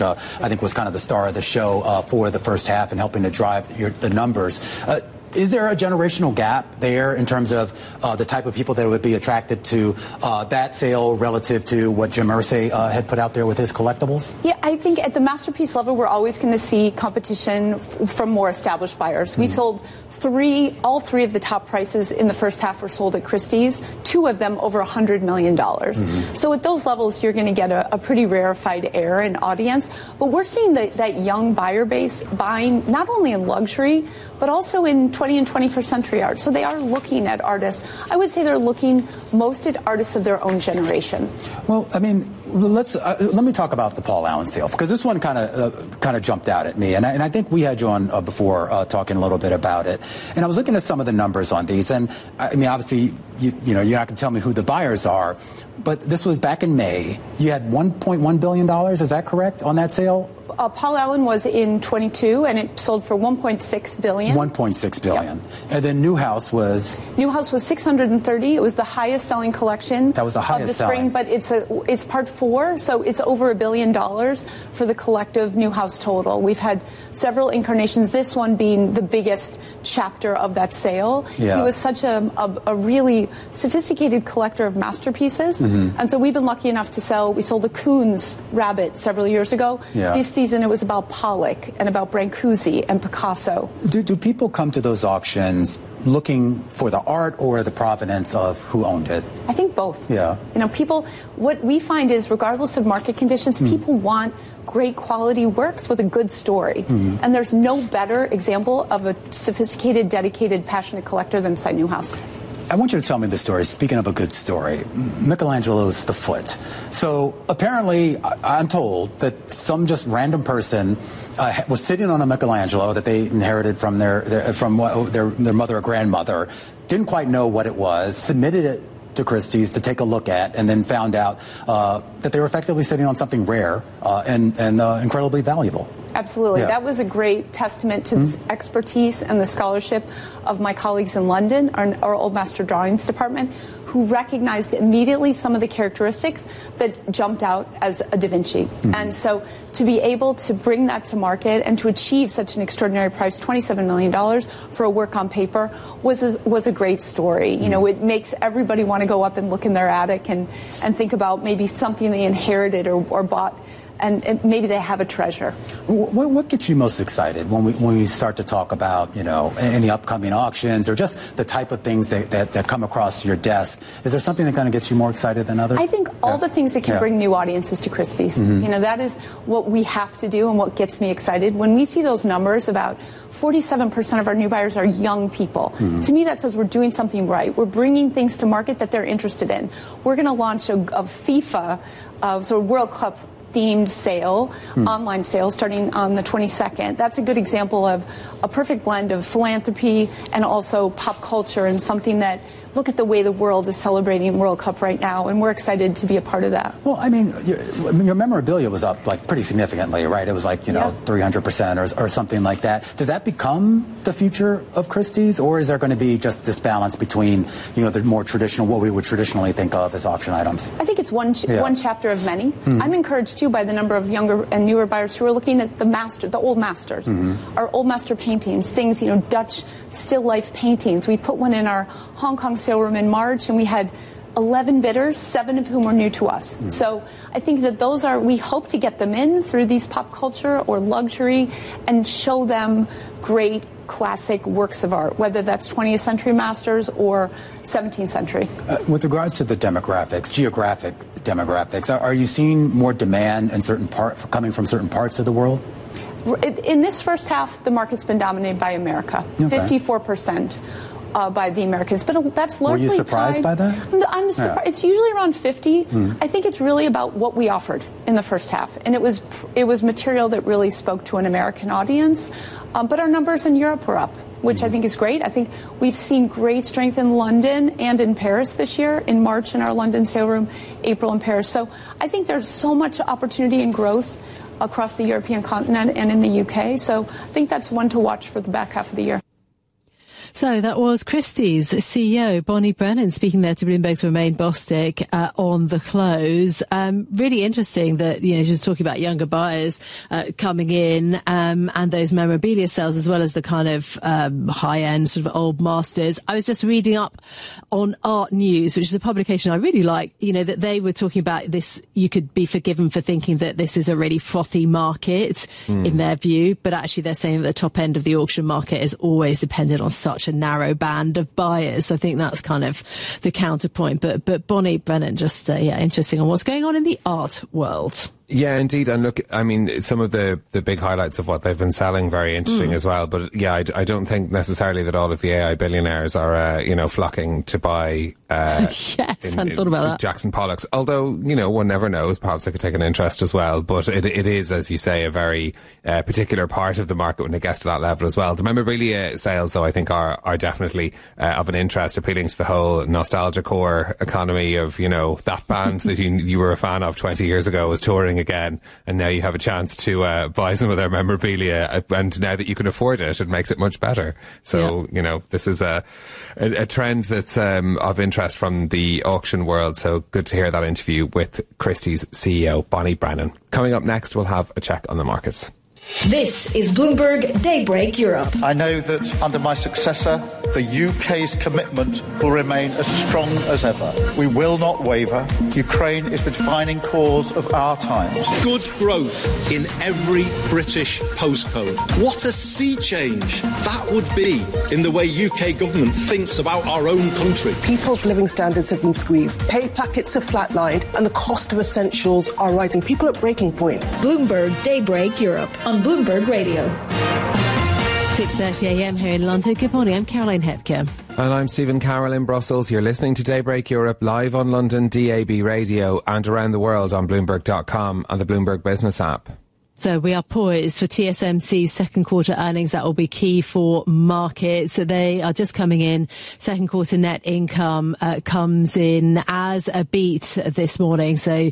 I think was kind of the star of the show for the first half and helping to drive the numbers. Is there a generational gap there in terms of the type of people that would be attracted to that sale relative to what Jim Irsay had put out there with his collectibles? Yeah, I think at the masterpiece level, we're always going to see competition from more established buyers. We sold all three of the top prices in the first half were sold at Christie's, two of them over $100 million. So at those levels, you're going to get a pretty rarefied air and audience. But we're seeing that young buyer base buying not only in luxury, but also in 20th and 21st century art. So they are looking at artists. I would say they're looking most at artists of their own generation. Well, I mean, let me talk about the Paul Allen sale, because this one kind of jumped out at me, and I think we had you on before talking a little bit about it. And I was looking at some of the numbers on these, and I mean, obviously, you're not going to tell me who the buyers are, but this was back in May. You had $1.1 billion, is that correct, on that sale? Paul Allen was in 22, and it sold for $1.6 billion. $1.6 billion. Yep. And then Newhouse was? Newhouse was 630. It was the highest selling collection. That was the highest of the spring, selling. But it's part 4, so it's over $1 billion for the collective Newhouse total. We've had several incarnations, this one being the biggest chapter of that sale. Yeah. He was such a really sophisticated collector of masterpieces, and so we've been lucky enough to sell. We sold a Koons rabbit several years ago. Yeah. This season it was about Pollock and about Brancusi and Picasso. Do people come to those auctions looking for the art or the provenance of who owned it? I think both. Yeah. What we find is, regardless of market conditions, people want great quality works with a good story. And there's no better example of a sophisticated, dedicated, passionate collector than Cy Newhouse. I want you to tell me the story. Speaking of a good story, Michelangelo's The Foot. So apparently, I'm told that some just random person was sitting on a Michelangelo that they inherited from their mother or grandmother, didn't quite know what it was, submitted it to Christie's to take a look at, and then found out that they were effectively sitting on something rare and incredibly valuable. Absolutely. Yeah. That was a great testament to the expertise and the scholarship of my colleagues in London, our Old Master Drawings department, who recognized immediately some of the characteristics that jumped out as a Da Vinci. And so to be able to bring that to market and to achieve such an extraordinary price, $27 million for a work on paper, was a great story. You know, it makes everybody want to go up and look in their attic and think about maybe something they inherited or bought, and maybe they have a treasure. What gets you most excited when we start to talk about, any upcoming auctions or just the type of things that come across your desk? Is there something that kind of gets you more excited than others? I think all the things that can bring new audiences to Christie's. That is what we have to do and what gets me excited. When we see those numbers, about 47% of our new buyers are young people. To me, that says we're doing something right. We're bringing things to market that they're interested in. We're going to launch a FIFA, World Cup themed sale, online sale, starting on the 22nd. That's a good example of a perfect blend of philanthropy and also pop culture, and something that, look at the way the world is celebrating World Cup right now, and we're excited to be a part of that. Well, I mean, your memorabilia was up pretty significantly, right? It was 300% or something like that. Does that become the future of Christie's, or is there going to be just this balance between, the more traditional, what we would traditionally think of as auction items? I think it's one chapter of many. I'm encouraged too by the number of younger and newer buyers who are looking at the old masters, our old master paintings, things, Dutch still life paintings. We put one in our Hong Kong sale room in March, and we had 11 bidders, 7 of whom were new to us. So I think that we hope to get them in through these pop culture or luxury and show them great classic works of art, whether that's 20th century masters or 17th century. With regards to the geographic demographics, are you seeing more demand in coming from certain parts of the world? In this first half, the market's been dominated by America, 54%. By the Americans, but that's largely. Were you surprised by that? I'm surprised. Yeah. It's usually around 50. I think it's really about what we offered in the first half, and it was material that really spoke to an American audience. But our numbers in Europe were up, which I think is great. I think we've seen great strength in London and in Paris this year. In March in our London sale room, April in Paris. So I think there's so much opportunity and growth across the European continent and in the UK. So I think that's one to watch for the back half of the year. So that was Christie's CEO, Bonnie Brennan, speaking there to Bloomberg's Romain Bostick on the close. Really interesting that, she was talking about younger buyers coming in and those memorabilia sales, as well as the kind of high-end sort of old masters. I was just reading up on Art News, which is a publication I really like, that they were talking about this. You could be forgiven for thinking that this is a really frothy market in their view, but actually they're saying that the top end of the auction market is always dependent on such a narrow band of buyers. So I think that's kind of the counterpoint. But Bonnie Brennan, just interesting on what's going on in the art world. Yeah, indeed. And look, I mean, some of the big highlights of what they've been selling, very interesting as well. But yeah, I don't think necessarily that all of the AI billionaires are, flocking to buy. Yes, I hadn't thought about that. Jackson Pollocks. Although, one never knows. Perhaps they could take an interest as well. But it is, as you say, a very particular part of the market when it gets to that level as well. The memorabilia sales, though, I think are definitely of an interest, appealing to the whole nostalgia core economy of, that band that you were a fan of 20 years ago was touring again, and now you have a chance to buy some of their memorabilia, and now that you can afford it makes it much better. So this is a trend that's of interest from the auction world. So good to hear that interview with Christie's CEO Bonnie Brennan. Coming up next, we'll have a check on the markets. This is Bloomberg Daybreak Europe. I know that under my successor, the UK's commitment will remain as strong as ever. We will not waver. Ukraine is the defining cause of our times. Good growth in every British postcode. What a sea change that would be in the way UK government thinks about our own country. People's living standards have been squeezed. Pay packets have flatlined and the cost of essentials are rising. People are at breaking point. Bloomberg Daybreak Europe on Bloomberg Radio. 6:30 a.m. here in London. Good morning, I'm Caroline Hepker. And I'm Stephen Carroll in Brussels. You're listening to Daybreak Europe live on London DAB radio and around the world on Bloomberg.com and the Bloomberg Business app. So we are poised for TSMC's second quarter earnings. That will be key for markets. They are just coming in. Second quarter net income comes in as a beat this morning. So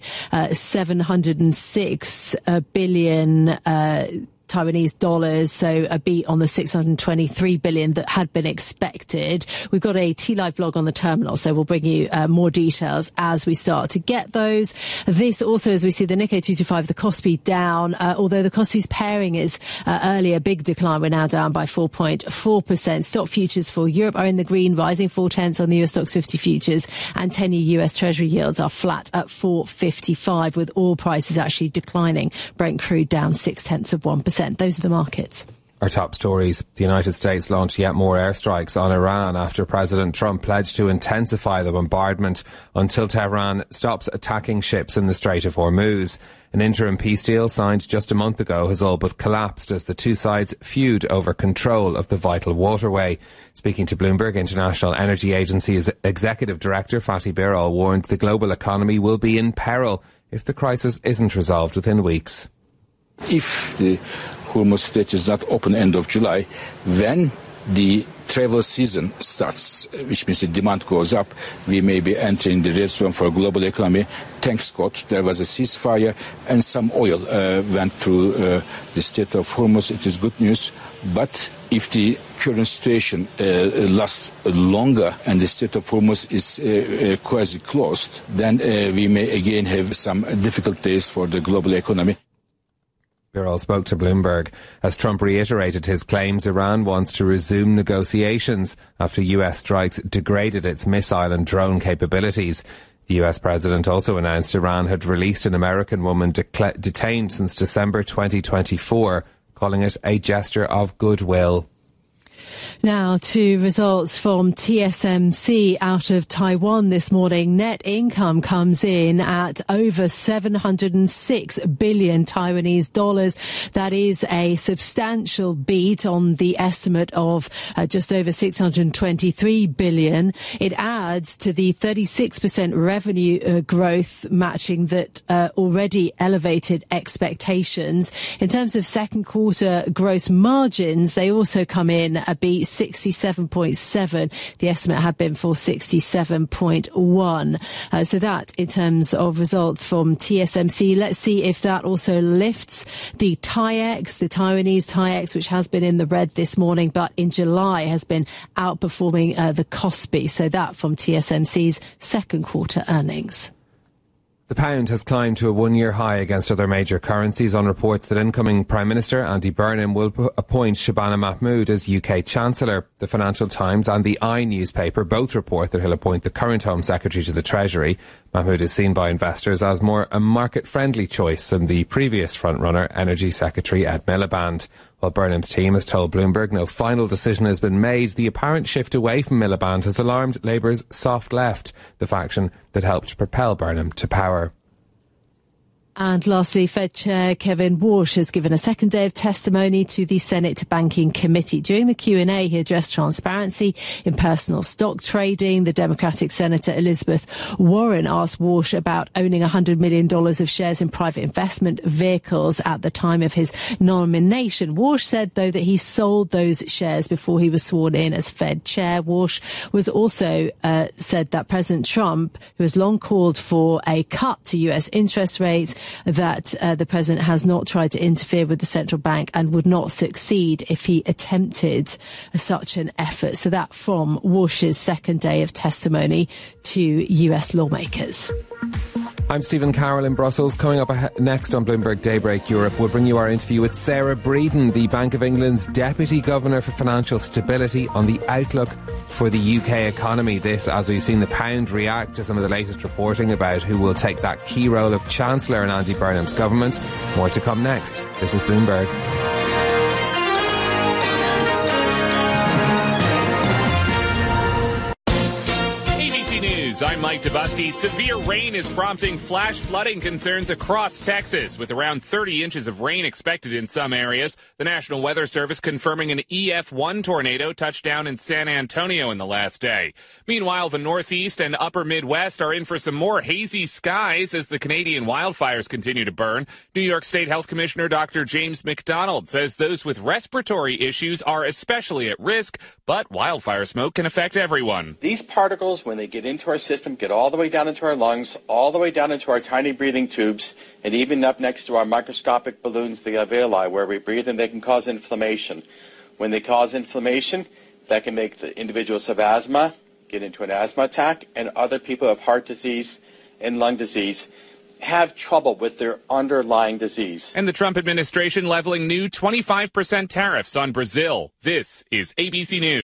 706 billion Taiwanese dollars, so a beat on the 623 billion that had been expected. We've got a T-Live blog on the terminal, so we'll bring you more details as we start to get those. This also, as we see the Nikkei 225, the Kospi down, although the Kospi's pairing is earlier, big decline. We're now down by 4.4%. Stock futures for Europe are in the green, rising 0.4 on the US Stocks 50 futures, and 10-year US Treasury yields are flat at 4.55, with oil prices actually declining. Brent crude down 0.6%. Those are the markets. Our top stories. The United States launched yet more airstrikes on Iran after President Trump pledged to intensify the bombardment until Tehran stops attacking ships in the Strait of Hormuz. An interim peace deal signed just a month ago has all but collapsed as the two sides feud over control of the vital waterway. Speaking to Bloomberg, International Energy Agency's Executive Director Fatih Birol warned the global economy will be in peril if the crisis isn't resolved within weeks. If the Hormuz Strait is not open end of July, then the travel season starts, which means the demand goes up. We may be entering the red zone for global economy. Thanks God, there was a ceasefire and some oil went through the Strait of Hormuz. It is good news. But if the current situation lasts longer and the Strait of Hormuz is quasi-closed, then we may again have some difficult days for the global economy. Birol spoke to Bloomberg as Trump reiterated his claims Iran wants to resume negotiations after US strikes degraded its missile and drone capabilities. The US president also announced Iran had released an American woman detained since December 2024, calling it a gesture of goodwill. Now to results from TSMC out of Taiwan this morning. Net income comes in at over 706 billion Taiwanese dollars. That is a substantial beat on the estimate of just over 623 billion. It adds to the 36% revenue growth matching that already elevated expectations. In terms of second quarter gross margins, they also come in a beat be 67.7. The estimate had been for 67.1. So that in terms of results from TSMC. Let's see if that also lifts the TAIEX, the Taiwanese TAIEX, which has been in the red this morning, but in July has been outperforming the Kospi. So that from TSMC's second quarter earnings. The pound has climbed to a one-year high against other major currencies on reports that incoming Prime Minister Andy Burnham will appoint Shabana Mahmood as UK Chancellor. The Financial Times and the I newspaper both report that he'll appoint the current Home Secretary to the Treasury. Mahmood is seen by investors as more a market-friendly choice than the previous frontrunner, Energy Secretary Ed Miliband. While Burnham's team has told Bloomberg no final decision has been made, the apparent shift away from Miliband has alarmed Labour's soft left, the faction that helped propel Burnham to power. And lastly, Fed Chair Kevin Warsh has given a second day of testimony to the Senate Banking Committee. During the Q&A, he addressed transparency in personal stock trading. The Democratic Senator Elizabeth Warren asked Warsh about owning $100 million of shares in private investment vehicles at the time of his nomination. Warsh said, though, that he sold those shares before he was sworn in as Fed Chair. Warsh was also said that President Trump, who has long called for a cut to U.S. interest rates, that the president has not tried to interfere with the central bank and would not succeed if he attempted such an effort. So that from Warsh's second day of testimony to US lawmakers. I'm Stephen Carroll in Brussels. Coming up next on Bloomberg Daybreak Europe, we'll bring you our interview with Sarah Breeden, the Bank of England's Deputy Governor for Financial Stability, on the outlook for the UK economy. This as we've seen the pound react to some of the latest reporting about who will take that key role of Chancellor in Andy Burnham's government. More to come next. This is Bloomberg. I'm Mike Dubusky. Severe rain is prompting flash flooding concerns across Texas, with around 30 inches of rain expected in some areas. The National Weather Service confirming an EF1 tornado touched down in San Antonio in the last day. Meanwhile, the Northeast and Upper Midwest are in for some more hazy skies as the Canadian wildfires continue to burn. New York State Health Commissioner Dr. James McDonald says those with respiratory issues are especially at risk, but wildfire smoke can affect everyone. These particles, when they get into our system, get all the way down into our lungs, all the way down into our tiny breathing tubes, and even up next to our microscopic balloons, the alveoli, where we breathe, and they can cause inflammation. When they cause inflammation, that can make the individuals have asthma, get into an asthma attack, and other people who have heart disease and lung disease have trouble with their underlying disease. And the Trump administration leveling new 25% tariffs on Brazil. This is ABC News.